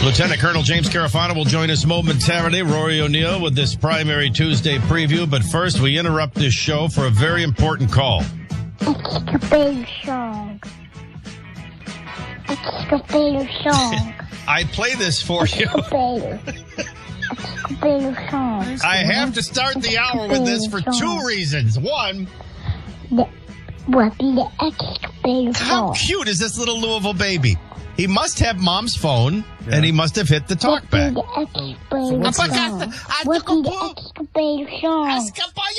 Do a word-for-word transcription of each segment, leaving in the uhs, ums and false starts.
Lieutenant Colonel James Carafano will join us momentarily. Rory O'Neill with this Primary Tuesday preview. But first, we interrupt this show for a very important call. It's the big song. It's the big song. I play this for it's you. The big. It's the big song. I have to start the hour with this for two reasons. One, the, what the extra big how song. cute is this little Louisville baby? He must have mom's phone, yeah. and he must have hit the talk back. The extra song. What's the extra big song?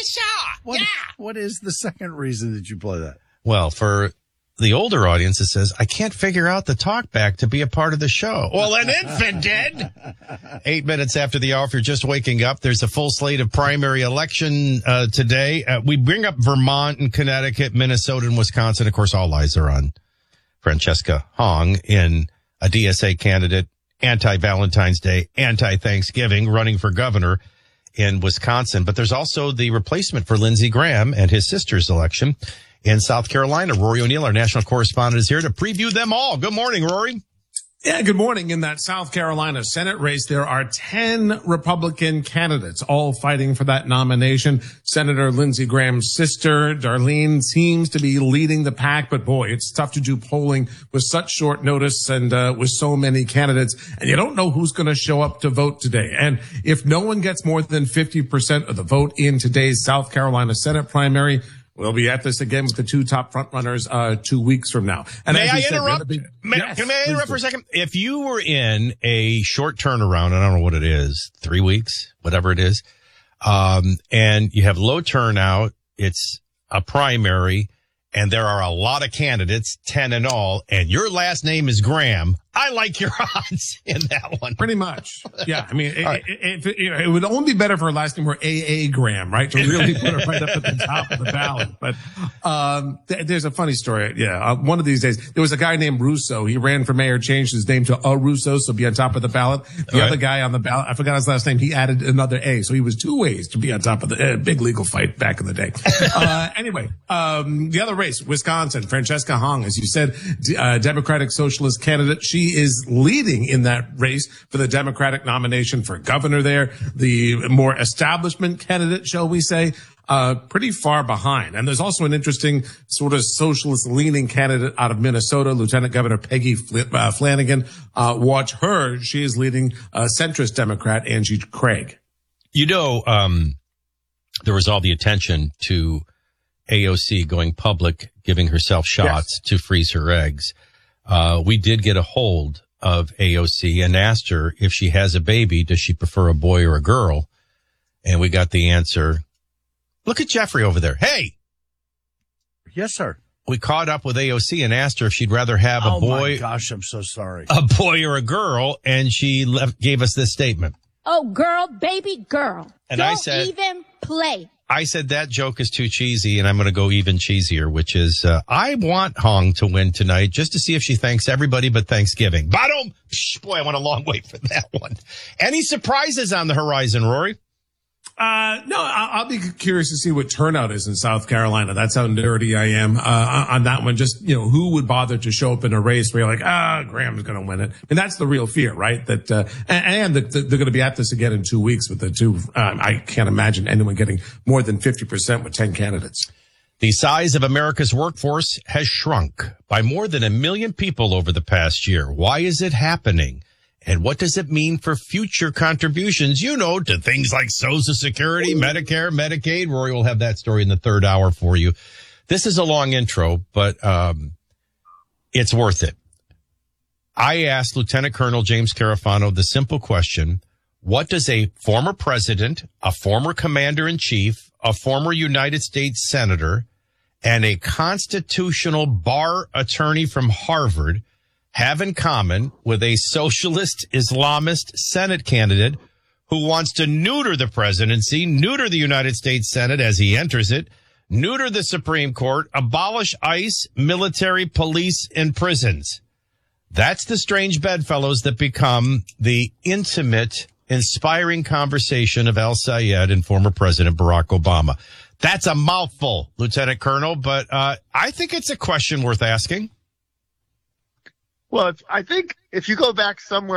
What, yeah. what is the second reason that you play that? Well, for the older audience, it says, I can't figure out the talk back to be a part of the show. Well, an infant did. Eight minutes after the hour, if you're just waking up, there's a full slate of primary election uh, today. Uh, we bring up Vermont and Connecticut, Minnesota, and Wisconsin. Of course, all eyes are on Francesca Hong in a D S A candidate, anti-Valentine's Day, anti-Thanksgiving, running for governor in Wisconsin. But there's also the replacement for Lindsey Graham and his sister's election in South Carolina. Rory O'Neill, our national correspondent, is here to preview them all. Good morning, Rory. Yeah, good morning. In that South Carolina Senate race, there are ten Republican candidates all fighting for that nomination. Senator Lindsey Graham's sister, Darlene, seems to be leading the pack, but boy, it's tough to do polling with such short notice and uh, with so many candidates, and you don't know who's going to show up to vote today. And if no one gets more than fifty percent of the vote in today's South Carolina Senate primary, we'll be at this again with the two top frontrunners uh, two weeks from now. And may as I said, interrupt? Big, may, yes, can may I interrupt for a second? If you were in a short turnaround, I don't know what it is, three weeks, whatever it is, um, and you have low turnout, it's a primary, and there are a lot of candidates, ten in all, and your last name is Graham, I like your odds in that one. Pretty much. Yeah. I mean, it, right. it, it, you know, it would only be better if her last name were A A. Graham, right? To really put her right up at the top of the ballot. But, um, th- there's a funny story. Yeah. Uh, one of these days, there was a guy named Russo. He ran for mayor, changed his name to A Russo, so be on top of the ballot. The All other right. guy on the ballot, I forgot his last name. He added another A. So he was two ways to be on top of the uh, big legal fight back in the day. uh, anyway, um, the other race, Wisconsin, Francesca Hong, as you said, d- uh, Democratic Socialist candidate. She is leading in that race for the Democratic nomination for governor there. The more establishment candidate, shall we say, uh, pretty far behind. And there's also an interesting sort of socialist leaning candidate out of Minnesota, Lieutenant Governor Peggy Fl- uh, Flanagan. Uh, watch her. She is leading uh, centrist Democrat Angie Craig. You know, um, there was all the attention to A O C going public, giving herself shots yes. to freeze her eggs. Uh, we did get a hold of A O C and asked her if she has a baby, does she prefer a boy or a girl? And we got the answer. Look at Jeffrey over there. Hey. Yes, sir. We caught up with A O C and asked her if she'd rather have a oh boy. Oh my gosh, I'm so sorry. A boy or a girl. And she left, gave us this statement. Oh, girl, baby girl. And Don't I said, even play. I said that joke is too cheesy, and I'm going to go even cheesier, which is uh, I want Hong to win tonight just to see if she thanks everybody but Thanksgiving. Bottom! Boy, I went a long way for that one. Any surprises on the horizon, Rory? Uh, no, I'll, I'll be curious to see what turnout is in South Carolina. That's how dirty I am, uh, on that one. Just, you know, who would bother to show up in a race where you're like, ah, Graham's going to win it. And that's the real fear, right? That, uh, and, and that they're going to be at this again in two weeks with the two. Um, I can't imagine anyone getting more than fifty percent with ten candidates. The size of America's workforce has shrunk by more than a million people over the past year. Why is it happening? And what does it mean for future contributions, you know, to things like Social Security, Medicare, Medicaid? Rory will have that story in the third hour for you. This is a long intro, but um it's worth it. I asked Lieutenant Colonel James Carafano the simple question, what does a former president, a former commander-in-chief, a former United States senator, and a constitutional bar attorney from Harvard have in common with a socialist Islamist Senate candidate who wants to neuter the presidency, neuter the United States Senate as he enters it, neuter the Supreme Court, abolish ICE, military, police, and prisons? That's the strange bedfellows that become the intimate, inspiring conversation of Al Sayed and former President Barack Obama. That's a mouthful, Lieutenant Colonel, but uh I think it's a question worth asking. Well, if, I think if you go back somewhere